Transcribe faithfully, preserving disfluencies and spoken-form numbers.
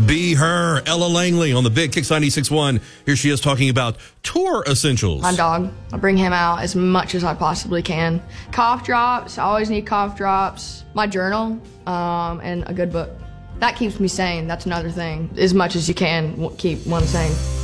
Be her, Ella Langley on the Big Kicks ninety-six point one. Here she is talking about tour essentials. My dog. I bring him out as much as I possibly can. Cough drops. I always need cough drops. My journal, um, and a good book. That keeps me sane. That's another thing. As much as you can, keep one sane.